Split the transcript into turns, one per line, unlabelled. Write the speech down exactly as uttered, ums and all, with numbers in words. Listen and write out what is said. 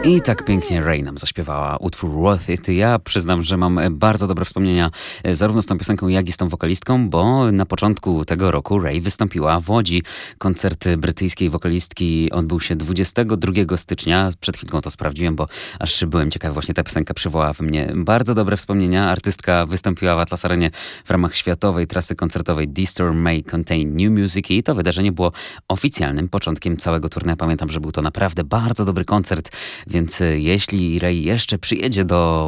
I tak pięknie Ray nam zaśpiewała utwór Worth It. Ja przyznam, że mam bardzo dobre wspomnienia zarówno z tą piosenką, jak i z tą wokalistką, bo na początku tego roku Ray wystąpiła w Łodzi. Koncert brytyjskiej wokalistki odbył się dwudziestego drugiego stycznia. Przed chwilką to sprawdziłem, bo aż byłem ciekawy. Właśnie ta piosenka przywołała we mnie bardzo dobre wspomnienia. Artystka wystąpiła w Atlas Arenie w ramach światowej trasy koncertowej This Tour May Contain New Music i to wydarzenie było oficjalnym początkiem całego tournée. Pamiętam, że był to naprawdę bardzo dobry koncert, więc jeśli Ray jeszcze przyjedzie do